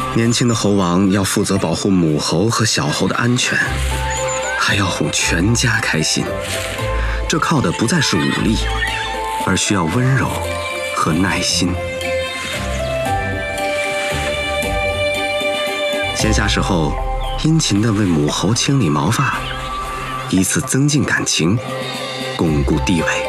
年轻的猴王要负责保护母猴和小猴的安全，还要哄全家开心。这靠的不再是武力，而需要温柔和耐心。闲暇时候，殷勤地为母猴清理毛发，以此增进感情，巩固地位。